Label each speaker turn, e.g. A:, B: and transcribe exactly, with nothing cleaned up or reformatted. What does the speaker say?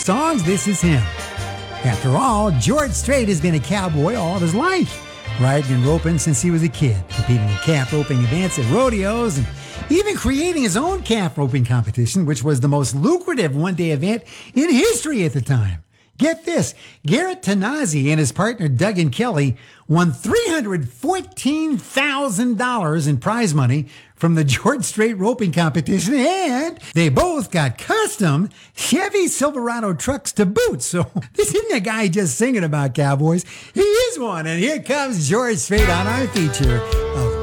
A: songs, this is him. After all, George Strait has been a cowboy all of his life, riding and roping since he was a kid, competing in calf roping events at rodeos, and even creating his own calf roping competition, which was the most lucrative one-day event in history at the time. Get this, Garrett Tanazi and his partner Duggan Kelly won three hundred fourteen thousand dollars in prize money from the George Strait roping competition, and they both got custom Chevy Silverado trucks to boot. So this isn't a guy just singing about cowboys. He is one, and here comes George Strait on our feature of